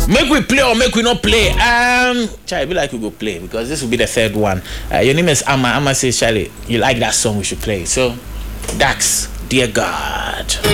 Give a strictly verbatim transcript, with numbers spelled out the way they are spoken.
Make we play or make we not play? Um, Charlie, be like we go play because this will be the third one. Uh, your name is Amma. Amma says, Charlie, you like that song? We should play. So, Dax, Dear God.